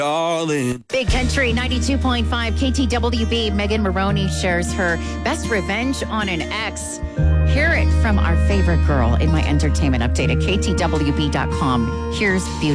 darling. Big Country 92.5 KTWB. Megan Maroney shares her best revenge on an ex. Hear it from our favorite girl in my entertainment update at ktwb.com. Here's Beauty.